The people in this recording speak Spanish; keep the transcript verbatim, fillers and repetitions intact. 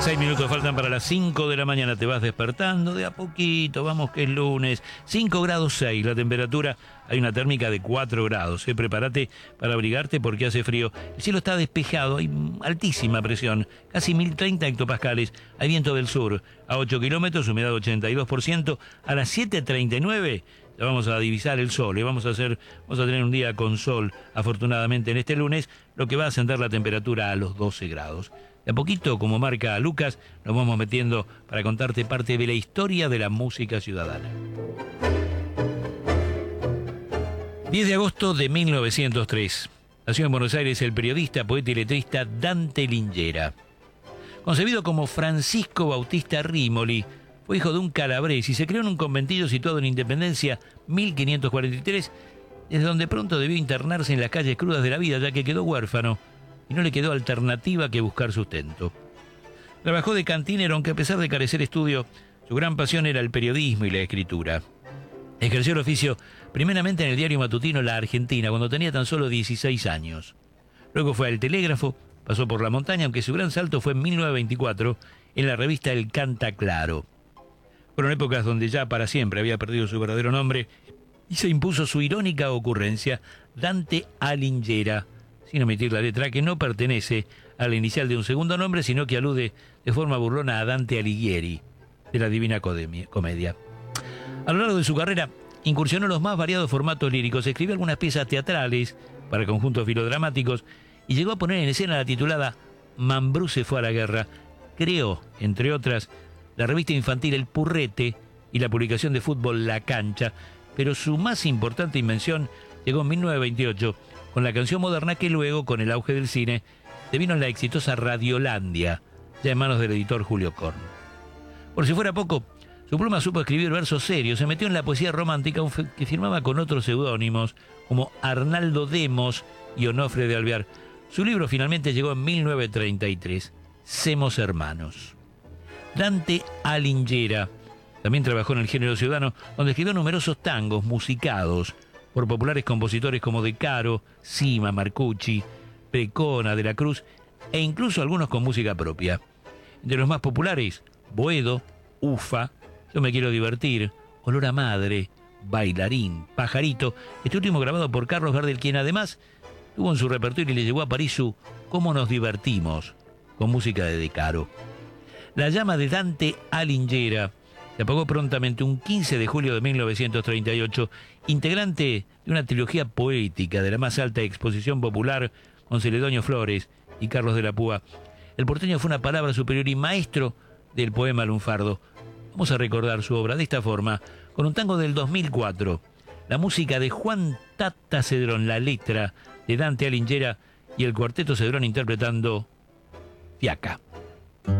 Seis minutos faltan para las cinco de la mañana. Te vas despertando de a poquito. Vamos que es lunes. cinco grados seis la temperatura. Hay una térmica de cuatro grados. ¿eh? Prepárate para abrigarte porque hace frío. El cielo está despejado. Hay altísima presión. Casi mil treinta hectopascales. Hay viento del sur a ocho kilómetros. Humedad ochenta y dos por ciento. A las siete treinta y nueve ya vamos a divisar el sol. ¿eh? Vamos a hacer, vamos a tener un día con sol, afortunadamente, en este lunes, lo que va a ascender la temperatura a los doce grados. De a poquito, como marca Lucas, nos vamos metiendo para contarte parte de la historia de la música ciudadana. diez de agosto de mil novecientos tres. Nació en Buenos Aires el periodista, poeta y letrista Dante Lingera. Concebido como Francisco Bautista Rímoli, fue hijo de un calabrés y se crió en un conventillo situado en Independencia mil quinientos cuarenta y tres, desde donde pronto debió internarse en las calles crudas de la vida, ya que quedó huérfano y no le quedó alternativa que buscar sustento. Trabajó de cantinero, aunque a pesar de carecer estudio, su gran pasión era el periodismo y la escritura. Ejerció el oficio primeramente en el diario matutino La Argentina, cuando tenía tan solo dieciséis años. Luego fue al Telégrafo, pasó por La Montaña, aunque su gran salto fue en mil novecientos veinticuatro, en la revista El Canta Claro. Fueron épocas donde ya para siempre había perdido su verdadero nombre y se impuso su irónica ocurrencia, Dante Alingera, sin omitir la letra, que no pertenece a la inicial de un segundo nombre, sino que alude de forma burlona a Dante Alighieri, de la Divina Comedia. A lo largo de su carrera, incursionó en los más variados formatos líricos, escribió algunas piezas teatrales para conjuntos filodramáticos y llegó a poner en escena la titulada Mambrú se fue a la guerra. Creó, entre otras, la revista infantil El Purrete y la publicación de fútbol La Cancha, pero su más importante invención llegó en mil novecientos veintiocho, con la canción moderna que luego, con el auge del cine, devino en la exitosa Radiolandia, ya en manos del editor Julio Korn. Por si fuera poco, su pluma supo escribir versos serios, se metió en la poesía romántica, que firmaba con otros seudónimos, como Arnaldo Demos y Onofre de Alvear. Su libro finalmente llegó en mil novecientos treinta y tres, Semos Hermanos. Dante Alingera también trabajó en el género ciudadano, donde escribió numerosos tangos musicados por populares compositores como De Caro, Sima, Marcucci, Precona, De la Cruz e incluso algunos con música propia. De los más populares, Boedo, Ufa, Yo me quiero divertir, Olor a madre, Bailarín, Pajarito, este último grabado por Carlos Gardel, quien además tuvo en su repertorio y le llevó a París su Cómo nos divertimos, con música de De Caro. La llama de Dante Alingera se apagó prontamente un quince de julio de mil novecientos treinta y ocho, integrante de una trilogía poética de la más alta exposición popular con Celedonio Flores y Carlos de la Púa. El porteño fue una palabra superior y maestro del poema lunfardo. Vamos a recordar su obra de esta forma, con un tango del dos mil cuatro, la música de Juan Tata Cedrón, la letra de Dante Alingera y el cuarteto Cedrón interpretando Fiaca.